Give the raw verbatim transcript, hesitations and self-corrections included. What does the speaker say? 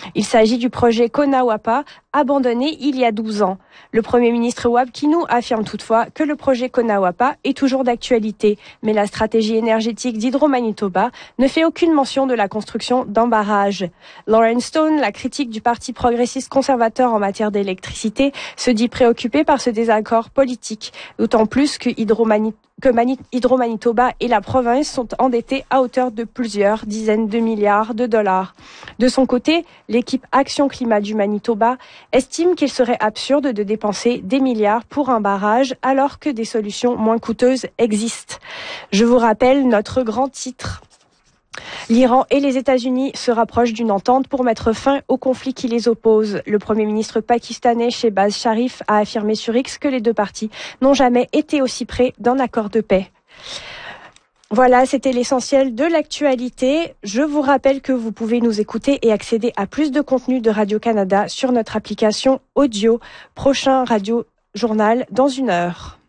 Il s'agit du projet Kona Wapa, abandonné il y a douze ans. Le Premier ministre Wab Kinou affirme toutefois que le projet Kona Wapa est toujours d'actualité, mais la stratégie énergétique d'Hydro-Manitoba ne fait aucune mention de la construction d'un barrage. Lauren Stone, la critique du Parti progressiste conservateur en matière d'électricité, se dit préoccupée par ce désaccord politique, d'autant plus que Hydro-Manitoba que Mani- Hydro-Manitoba et la province sont endettés à hauteur de plusieurs dizaines de milliards de dollars. De son côté, l'équipe Action Climat du Manitoba estime qu'il serait absurde de dépenser des milliards pour un barrage alors que des solutions moins coûteuses existent. Je vous rappelle notre grand titre. L'Iran et les États-Unis se rapprochent d'une entente pour mettre fin au conflit qui les oppose. Le Premier ministre pakistanais Shehbaz Sharif a affirmé sur X que les deux parties n'ont jamais été aussi près d'un accord de paix. Voilà, c'était l'essentiel de l'actualité. Je vous rappelle que vous pouvez nous écouter et accéder à plus de contenu de Radio-Canada sur notre application audio. Prochain Radio Journal dans une heure.